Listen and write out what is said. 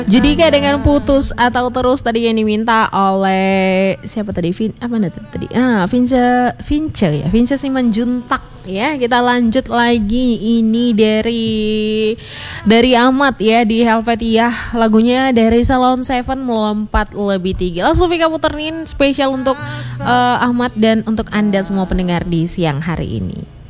Judika dengan putus atau terus tadi yang diminta oleh siapa tadi? Vince Simanjuntak ya. Kita lanjut lagi ini dari Ahmad ya di Helvetia, lagunya dari Salon Seven Melompat Lebih Tinggi. Langsung Vika puterin spesial untuk Ahmad dan untuk Anda semua pendengar di siang hari ini.